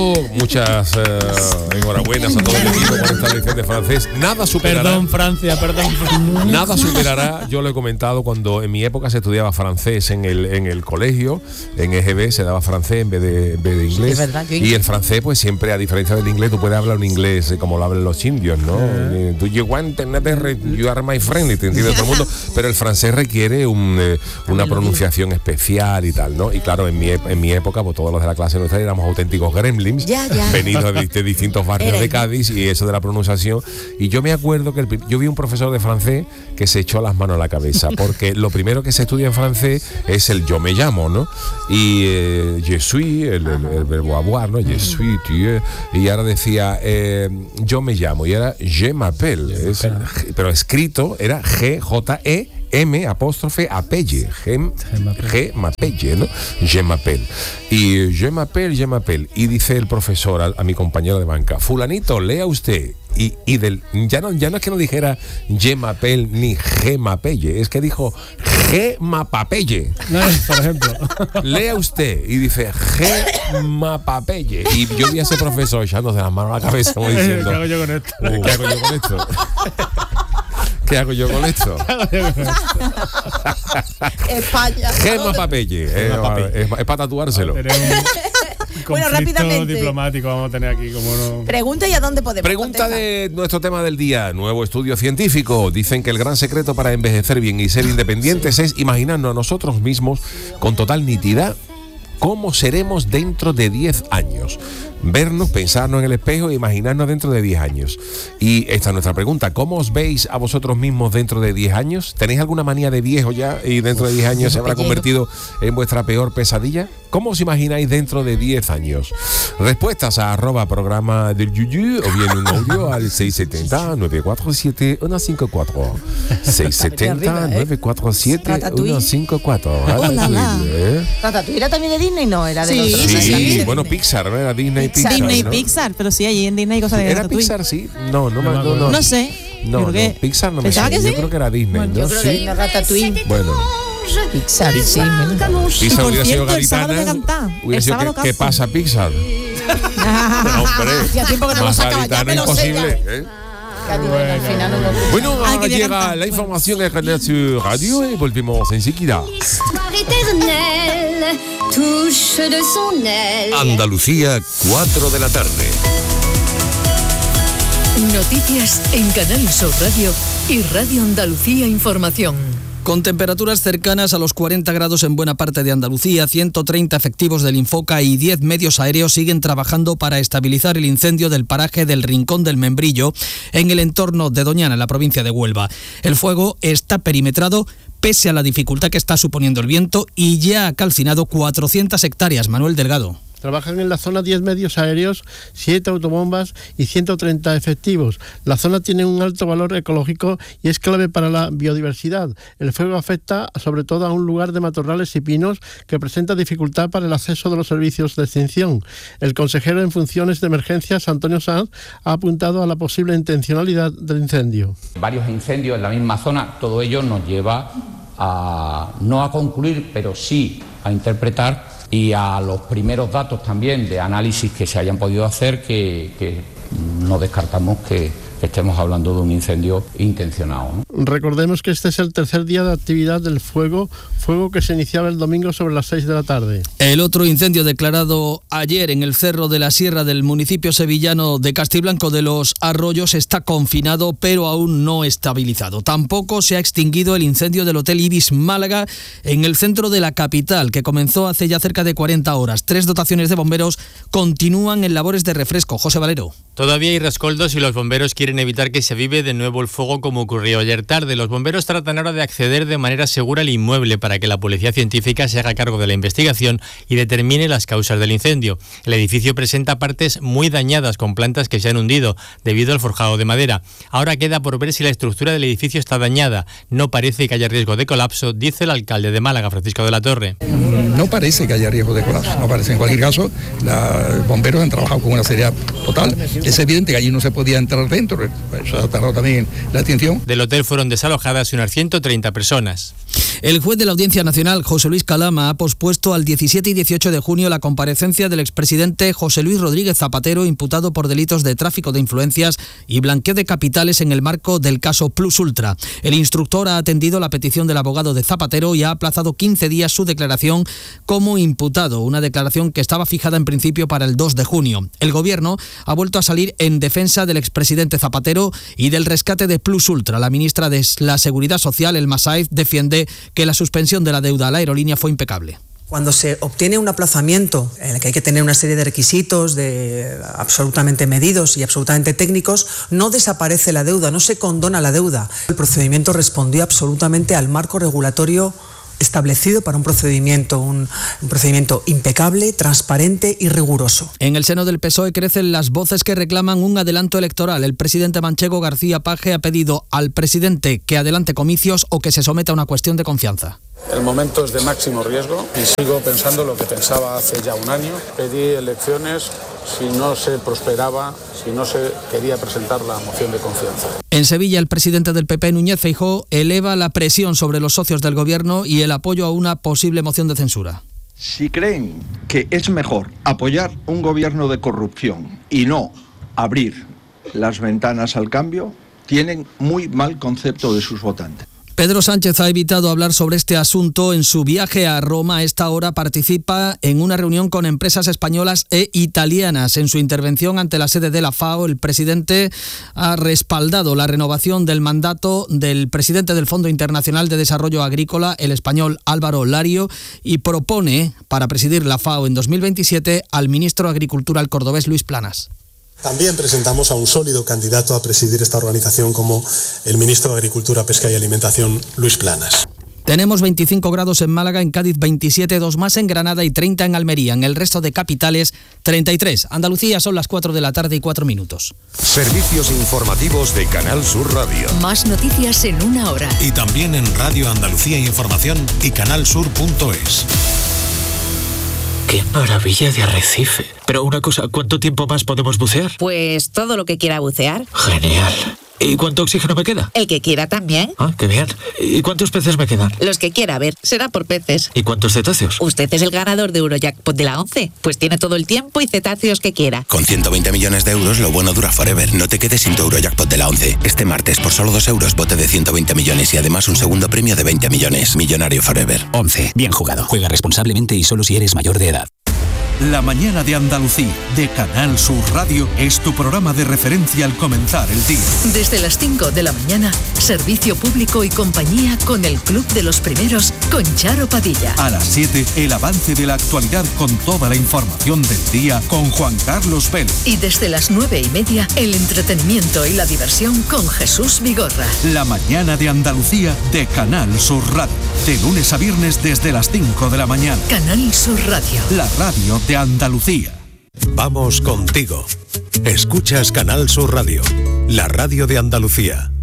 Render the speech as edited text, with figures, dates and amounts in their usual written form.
Muchas enhorabuenas a todo el equipo por esta lección de francés. Nada superará. Perdón, Francia. Nada superará, yo lo he comentado, cuando en mi época se estudiaba francés en el colegio, en EGB se daba francés en vez de inglés. Es verdad, y el francés, pues siempre, a diferencia del inglés, tú puedes hablar un inglés como lo hablan los indios, ¿no? Do you want another, you are my friend, y te entiende todo el mundo. Pero el francés requiere una pronunciación especial y tal, ¿no? Y claro, en mi época, pues todos los de la clase nuestra éramos auténticos gremlins. Venidos de distintos barrios de Cádiz, y eso de la pronunciación. Y yo me acuerdo que yo vi un profesor de francés que se echó las manos a la cabeza, porque lo primero que se estudia en francés es el yo me llamo, ¿no? Y je suis, el verbo avoir, ¿no? Je suis, tu, y ahora decía yo me llamo, y era je m'appelle, pero escrito era G-J-E M apóstrofe apelle, G m'appelle, ¿no? Je m'appelle. Y je m'appelle. Y dice el profesor a mi compañero de banca: fulanito, lea usted. Y ya no es que no dijera je m'appelle ni je m'appelle, es que dijo je m'appelle. Por ejemplo. Lea usted. Y dice je m'appelle. Y yo vi a ese profesor echándose las manos a la cabeza como diciendo: ¿Qué hago yo con esto? ¿Qué hago yo con esto? ¿Qué hago yo con esto? España. Gema Papelle. Es para tatuárselo. Bueno, rápidamente. Diplomático vamos a tener aquí, como no. Pregunta y a dónde podemos Pregunta contestar. de nuestro tema del día. Nuevo estudio científico. Dicen que el gran secreto para envejecer bien y ser independientes es imaginarnos a nosotros mismos con total nitidez cómo seremos dentro de 10 años. Vernos, pensarnos en el espejo e imaginarnos dentro de 10 años. Y esta es nuestra pregunta: ¿cómo os veis a vosotros mismos dentro de 10 años? ¿Tenéis alguna manía de viejo ya y dentro de 10 años se habrá convertido en vuestra peor pesadilla? ¿Cómo os imagináis dentro de 10 años? Respuestas a @programa del Yuyu o bien un audio al 670-947-154. 670-947-154. Ratatouille era también de Disney, ¿no? Era de Sí, bueno, Pixar, ¿no? Era Disney, Pixar. Disney, ¿no? Pixar, pero sí, allí en Disney hay cosas de ¿Era Ratatouille. Pixar, sí? No sé. No, Pixar no me ¿Pensaba sé. que sí? Yo creo que era Disney, Bueno, ¿no? yo creo Sí. que Ratatouille. Bueno. Pixar, sí. Pixar por hubiera sido cierto, el sábado gaditana. que cantá, Hubiera el sido sábado ¿qué canto. pasa, Pixar? Hombre, Hacía tiempo que no lo más sacaba, ya gaditana me lo sé imposible, ya. ¿eh? Al final no lo Bueno, ahora quería llega cantar. la información en Canal Sur Radio y volvemos enseguida. Andalucía, 4 de la tarde. Noticias en Canal Sur Radio y Radio Andalucía Información. Con temperaturas cercanas a los 40 grados en buena parte de Andalucía, 130 efectivos del Infoca y 10 medios aéreos siguen trabajando para estabilizar el incendio del paraje del Rincón del Membrillo en el entorno de Doñana, en la provincia de Huelva. El fuego está perimetrado pese a la dificultad que está suponiendo el viento y ya ha calcinado 400 hectáreas. Manuel Delgado. Trabajan en la zona 10 medios aéreos, 7 autobombas y 130 efectivos. La zona tiene un alto valor ecológico y es clave para la biodiversidad. El fuego afecta sobre todo a un lugar de matorrales y pinos que presenta dificultad para el acceso de los servicios de extinción. El consejero en funciones de emergencias, Antonio Sanz, ha apuntado a la posible intencionalidad del incendio. Varios incendios en la misma zona, todo ello nos lleva a no a concluir, pero sí a interpretar, y a los primeros datos también de análisis que se hayan podido hacer, que no descartamos que estemos hablando de un incendio intencionado, ¿no? Recordemos que este es el tercer día de actividad del fuego que se iniciaba el domingo sobre las 6 de la tarde. El otro incendio declarado ayer en el Cerro de la Sierra del municipio sevillano de Castiblanco de los Arroyos está confinado, pero aún no estabilizado. Tampoco se ha extinguido el incendio del Hotel Ibis Málaga en el centro de la capital, que comenzó hace ya cerca de 40 horas. 3 dotaciones de bomberos continúan en labores de refresco. José Valero. Todavía hay rescoldos y los bomberos quieren evitar que se avive de nuevo el fuego como ocurrió ayer tarde. Los bomberos tratan ahora de acceder de manera segura al inmueble para que la policía científica se haga cargo de la investigación y determine las causas del incendio. El edificio presenta partes muy dañadas con plantas que se han hundido debido al forjado de madera. Ahora queda por ver si la estructura del edificio está dañada. No parece que haya riesgo de colapso, dice el alcalde de Málaga, Francisco de la Torre. No parece que haya riesgo de colapso, no parece. En cualquier caso, los bomberos han trabajado con una seriedad total. Es evidente que allí no se podía entrar dentro, eso ha tardado también la atención. Del hotel fueron desalojadas unas 130 personas. El juez de la Audiencia Nacional, José Luis Calama, ha pospuesto al 17 y 18 de junio la comparecencia del expresidente José Luis Rodríguez Zapatero, imputado por delitos de tráfico de influencias y blanqueo de capitales en el marco del caso Plus Ultra. El instructor ha atendido la petición del abogado de Zapatero y ha aplazado 15 días su declaración como imputado, una declaración que estaba fijada en principio para el 2 de junio. El Gobierno ha vuelto a salir en defensa del expresidente Zapatero y del rescate de Plus Ultra. La ministra de la Seguridad Social, Elma Sáez, defiende que la suspensión de la deuda a la aerolínea fue impecable. Cuando se obtiene un aplazamiento en el que hay que tener una serie de requisitos absolutamente medidos y absolutamente técnicos, no desaparece la deuda, no se condona la deuda. El procedimiento respondió absolutamente al marco regulatorio establecido para un procedimiento impecable, transparente y riguroso. En el seno del PSOE crecen las voces que reclaman un adelanto electoral. El presidente manchego García Page ha pedido al presidente que adelante comicios o que se someta a una cuestión de confianza. El momento es de máximo riesgo y sigo pensando lo que pensaba hace ya un año. Pedí elecciones si no se prosperaba, si no se quería presentar la moción de confianza. En Sevilla, el presidente del PP, Núñez Feijóo, eleva la presión sobre los socios del gobierno y el apoyo a una posible moción de censura. Si creen que es mejor apoyar un gobierno de corrupción y no abrir las ventanas al cambio, tienen muy mal concepto de sus votantes. Pedro Sánchez ha evitado hablar sobre este asunto. En su viaje a Roma, a esta hora participa en una reunión con empresas españolas e italianas. En su intervención ante la sede de la FAO, el presidente ha respaldado la renovación del mandato del presidente del Fondo Internacional de Desarrollo Agrícola, el español Álvaro Lario, y propone para presidir la FAO en 2027 al ministro de Agricultura, el cordobés Luis Planas. También presentamos a un sólido candidato a presidir esta organización como el ministro de Agricultura, Pesca y Alimentación, Luis Planas. Tenemos 25 grados en Málaga, en Cádiz 27, 2 más en Granada y 30 en Almería. En el resto de capitales, 33. Andalucía, son las 4 de la tarde y 4 minutos. Servicios informativos de Canal Sur Radio. Más noticias en una hora. Y también en Radio Andalucía Información y canalsur.es. ¡Qué maravilla de arrecife! Pero una cosa, ¿cuánto tiempo más podemos bucear? Pues todo lo que quiera bucear. Genial. ¿Y cuánto oxígeno me queda? El que quiera también. Ah, qué bien. ¿Y cuántos peces me quedan? Los que quiera, a ver, será por peces. ¿Y cuántos cetáceos? Usted es el ganador de Eurojackpot de la 11. Pues tiene todo el tiempo y cetáceos que quiera. Con 120 millones de euros, lo bueno dura forever. No te quedes sin tu Eurojackpot de la 11. Este martes, por solo 2 euros, bote de 120 millones y además un segundo premio de 20 millones. Millonario forever. 11. Bien jugado. Juega responsablemente y solo si eres mayor de edad. La mañana de Andalucía, de Canal Sur Radio, es tu programa de referencia al comenzar el día. Desde las 5 de la mañana, servicio público y compañía con el Club de los Primeros, con Charo Padilla. A las 7, el avance de la actualidad con toda la información del día con Juan Carlos Vélez. Y desde las 9:30, el entretenimiento y la diversión con Jesús Vigorra. La mañana de Andalucía, de Canal Sur Radio. De lunes a viernes desde las 5 de la mañana. Canal Sur Radio. La radio de Andalucía. Vamos contigo. Escuchas Canal Sur Radio, la radio de Andalucía.